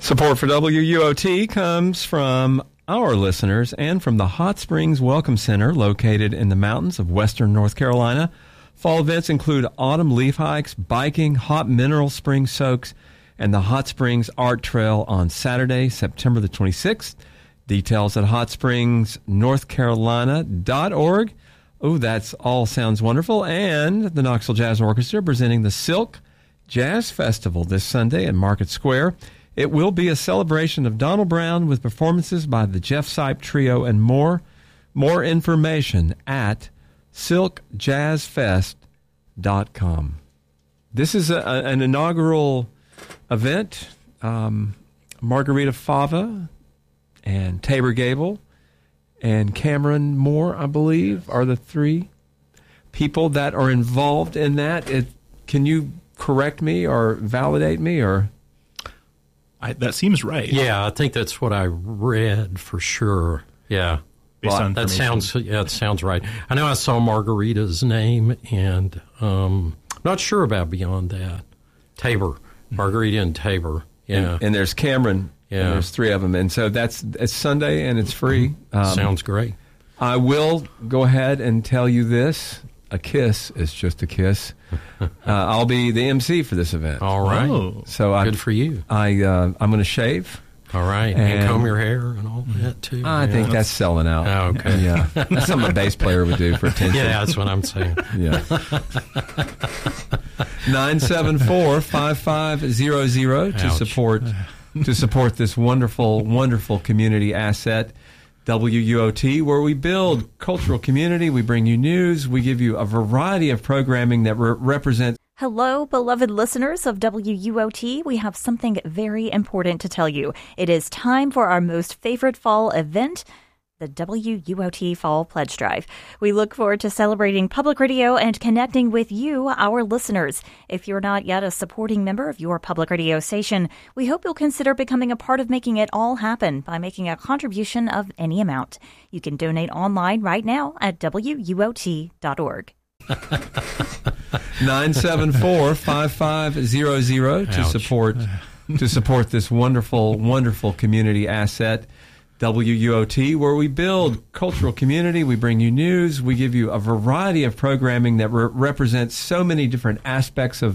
Support for WUOT comes from our listeners and from the Hot Springs Welcome Center located in the mountains of western North Carolina. Fall events include autumn leaf hikes, biking, hot mineral spring soaks, and the Hot Springs Art Trail on Saturday, September the 26th. Details at hotspringsnorthcarolina.org. Oh, that's all sounds wonderful. And the Knoxville Jazz Orchestra presenting the Silk Jazz Festival this Sunday at Market Square. It will be a celebration of Donald Brown with performances by the Jeff Sipe Trio and more. More information at silkjazzfest.com. This is an inaugural event. Margarita Fava and Tabor Gable and Cameron Moore, I believe, are the three people that are involved in that. Can you correct me or validate me or... that seems right. Yeah, I think that's what I read for sure. Yeah. Based on that sounds right. I know I saw Margarita's name, and not sure about beyond that. Tabor, Margarita and Tabor. Yeah. And there's Cameron. Yeah. And there's three of them. And so it's Sunday, and it's free. Sounds great. I will go ahead and tell you this. A kiss is just a kiss. I'll be the MC for this event. All right. Oh. So good for you. I'm going to shave. All right. And comb your hair and all that, too. I think that's selling out. Oh, okay. Yeah. That's something a bass player would do for attention. Yeah, that's what I'm saying. Yeah. 974-5500 to support this wonderful, wonderful community asset. WUOT, where we build cultural community, we bring you news, we give you a variety of programming that represents. Hello, beloved listeners of WUOT. We have something very important to tell you. It is time for our most favorite fall event, the WUOT Fall Pledge Drive. We look forward to celebrating public radio and connecting with you, our listeners. If you're not yet a supporting member of your public radio station, we hope you'll consider becoming a part of making it all happen by making a contribution of any amount. You can donate online right now at WUOT.org. 974-5500 to support this wonderful, wonderful community asset. WUOT, where we build cultural community, we bring you news, we give you a variety of programming that represents so many different aspects of